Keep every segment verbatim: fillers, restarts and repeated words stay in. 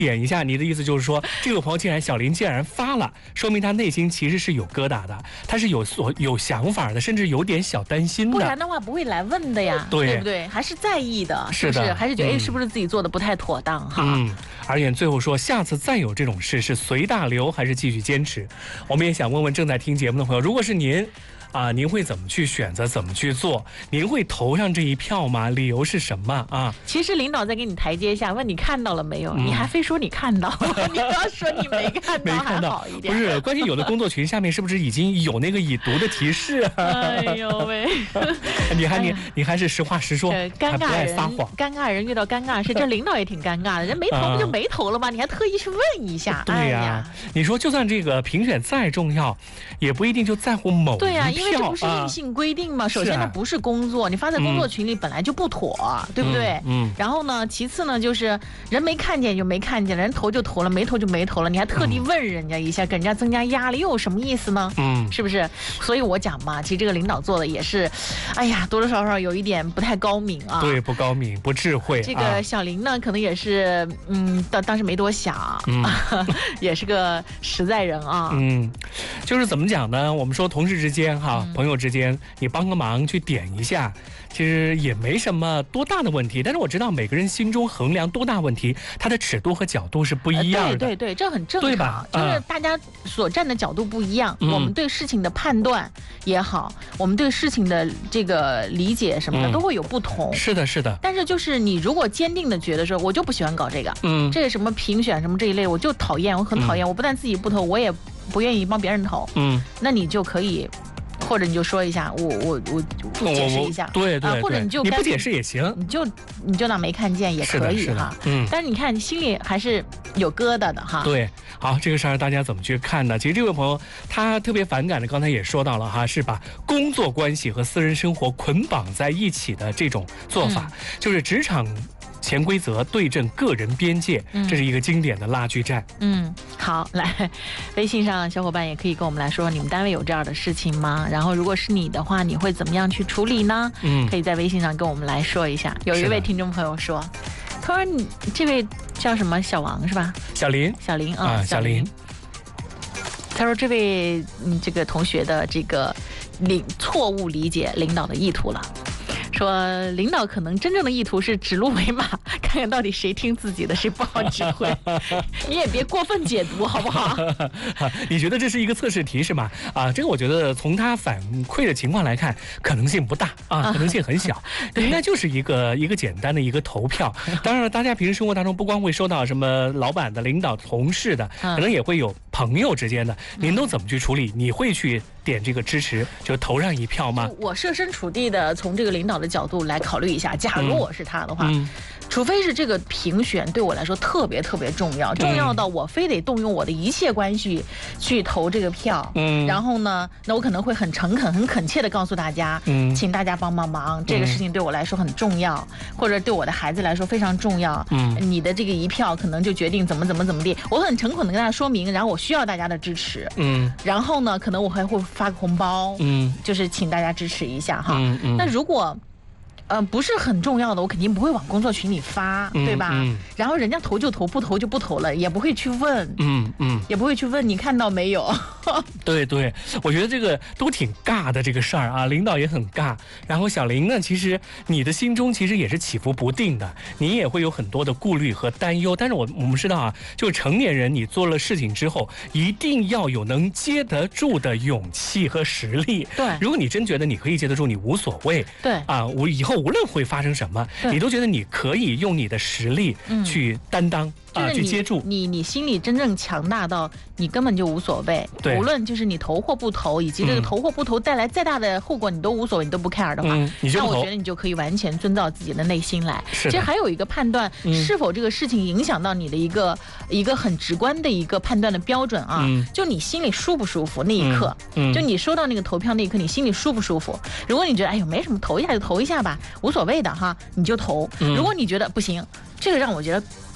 点一下，你的意思就是说，这个朋友既然小林既然发了，说明他内心其实是有疙瘩的，他是有所有想法的，甚至有点小担心的。 不然的话不会来问的呀， 对对不对？还是在意的， 是的， 是不是？还是觉得哎、 嗯， 是不是自己做的不太妥当哈？ 嗯，而且最后说，下次再有这种事，是随大流还是继续坚持？我们也想问问正在听节目的朋友，如果是您。啊，您会怎么去选择？怎么去做？您会投上这一票吗？理由是什么啊？ 其实领导在给你台阶下，问你看到了没有，嗯、你还非说你看到了，你不要说你没看到， 没看到还好一点。 不是，关键有的工作群下面是不是已经有那个已读的提示、啊？ 哎呦喂！ 你还你你还是实话实说， 尴尬人撒谎， 尴尬人遇到尴尬事，这领导也挺尴尬的。人没投不就没投了吗？你还特意去问一下。 对呀、啊哎， 你说就算这个评选再重要，也不一定就在乎某一票。 对呀、啊，因为这不是硬性规定嘛。啊、首先它不是工作，你发在工作群里本来就不妥，嗯、对不对？ 嗯。嗯然后呢，其次呢，就是人没看见就没看见了，人投就投了，没投就没投了，你还特地问人家一下，给人家增加压力，又有什么意思呢？ 嗯， 是不是？所以我讲嘛，其实这个领导做的也是，哎呀，多多少少有一点不太高明啊。 对，不高明，不智慧。 这个小林呢，啊、可能也是，嗯，当当时没多想，嗯，也是个实在人啊。 嗯，就是怎么讲呢？我们说同事之间哈，嗯、朋友之间，你帮个忙去点一下。其实也没什么多大的问题，但是我知道每个人心中衡量多大问题，它的尺度和角度是不一样的。 呃、对对对，这很正常， 对吧？ 就是大家所站的角度不一样，嗯、我们对事情的判断也好，我们对事情的这个理解什么的、嗯、都会有不同。 是的，是的。 但是就是你如果坚定的觉得说，我就不喜欢搞这个， 嗯， 这个什么评选什么这一类，我就讨厌，我很讨厌、嗯，我不但自己不投，我也不愿意帮别人投， 嗯， 那你就可以。或者你就说一下，我我我我解释一下， 对 对, 对、 啊，或者你就你不解释也行， 你就你就当没看见也可以哈， 嗯。 但是你看心里还是有疙瘩的哈。 对，好，这个事儿大家怎么去看呢？其实这位朋友他特别反感的，刚才也说到了哈，是把工作关系和私人生活捆绑在一起的这种做法，嗯、就是职场。潜规则对阵个人边界，这是一个经典的拉锯战。 嗯，好，来，微信上小伙伴也可以跟我们来说，你们单位有这样的事情吗？然后，如果是你的话，你会怎么样去处理呢？嗯，可以在微信上跟我们来说一下。有一位听众朋友说，他说你这位叫什么小王是吧？ 小林， 小林啊， 啊，小林。 他说这位嗯这个同学的这个领错误理解领导的意图了。说领导可能真正的意图是指鹿为马，看看到底谁听自己的，谁不好指挥。你也别过分解读，好不好？ 你觉得这是一个测试题是吗？啊，这个我觉得从他反馈的情况来看，可能性不大啊，可能性很小，应该就是一个一个简单的一个投票。当然了，大家平时生活当中不光会收到什么老板的、领导、同事的，可能也会有朋友之间的，您都怎么去处理？你会去点这个支持，就投上一票吗？ 我设身处地的从这个领导的角度来考虑一下，假如我是他的话，嗯、除非是这个评选对我来说特别特别重要，重要到我非得动用我的一切关系去投这个票，嗯，然后呢，那我可能会很诚恳、很恳切的告诉大家，嗯，请大家帮帮忙，这个事情对我来说很重要，或者对我的孩子来说非常重要，嗯，你的这个一票可能就决定怎么怎么怎么地，我很诚恳的跟大家说明，然后我需要大家的支持，嗯，然后呢，可能我还会发个红包，嗯，就是请大家支持一下哈，嗯嗯，那如果。呃，不是很重要的，我肯定不会往工作群里发，嗯、对吧、嗯？然后人家投就投，不投就不投了，也不会去问，嗯嗯，也不会去问你看到没有。 对对，我觉得这个都挺尬的这个事儿啊，领导也很尬。然后小林呢，其实你的心中其实也是起伏不定的，你也会有很多的顾虑和担忧。但是我我们知道啊，就成年人，你做了事情之后，一定要有能接得住的勇气和实力。 对， 如果你真觉得你可以接得住，你无所谓。 对啊，我以后。无论会发生什么，你都觉得你可以用你的实力去担当。嗯啊，去接住你，你心里真正强大到你根本就无所谓。 对， 无论就是你投或不投，以及这个投或不投带来再大的后果，你都无所谓，你都不 care 的话， 嗯、 那我觉得你就可以完全遵照自己的内心来。其实还有一个判断、嗯、是否这个事情影响到你的一个一个很直观的一个判断的标准啊，嗯、就你心里舒不舒服那一刻、嗯嗯，就你收到那个投票那一刻，你心里舒不舒服？如果你觉得哎呦没什么，投一下就投一下吧，无所谓的哈，你就投。嗯、如果你觉得不行，这个让我觉得。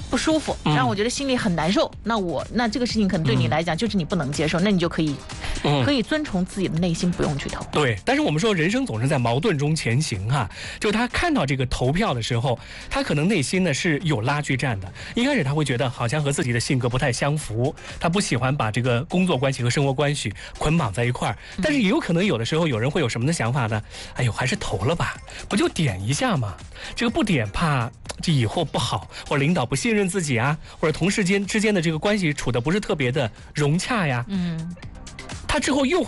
不舒服，让我觉得心里很难受，嗯、那我那这个事情可能对你来讲就是你不能接受，嗯、那你就可以、嗯、可以遵从自己的内心，不用去投。 对，但是我们说人生总是在矛盾中前行哈、啊，就他看到这个投票的时候，他可能内心呢是有拉锯战的。一开始他会觉得好像和自己的性格不太相符，他不喜欢把这个工作关系和生活关系捆绑在一块儿。但是也有可能有的时候有人会有什么的想法呢？哎呦，还是投了吧，不就点一下嘛？这个不点怕这以后不好，或者领导不信任自己啊，或者同事间之间的这个关系处得不是特别的融洽呀。嗯，他之后又